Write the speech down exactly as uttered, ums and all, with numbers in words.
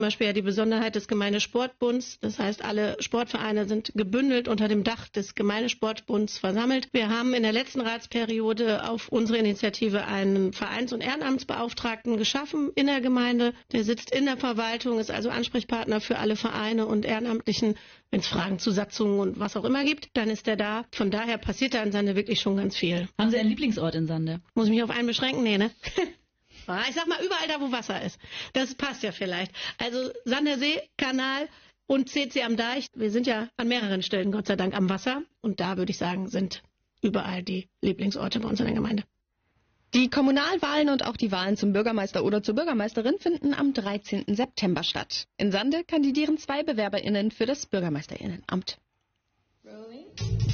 Zum Beispiel ja die Besonderheit des Gemeindesportbunds. Das heißt, alle Sportvereine sind gebündelt unter dem Dach des Gemeindesportbunds versammelt. Wir haben in der letzten Ratsperiode auf unsere Initiative einen Vereins- und Ehrenamtsbeauftragten geschaffen in der Gemeinde. Der sitzt in der Verwaltung, ist also Ansprechpartner für alle Vereine und Ehrenamtlichen. Wenn es Fragen zu Satzungen und was auch immer gibt, dann ist er da. Von daher passiert da in Sande wirklich schon ganz viel. Haben Sie einen Lieblingsort in Sande? Muss ich mich auf einen beschränken? Nee, ne? Ich sag mal, überall da, wo Wasser ist. Das passt ja vielleicht. Also Sander See, Kanal und C C am Deich. Wir sind ja an mehreren Stellen, Gott sei Dank, am Wasser. Und da würde ich sagen, sind überall die Lieblingsorte bei uns in der Gemeinde. Die Kommunalwahlen und auch die Wahlen zum Bürgermeister oder zur Bürgermeisterin finden am dreizehnten September statt. In Sande kandidieren zwei BewerberInnen für das BürgermeisterInnenamt. Rolling.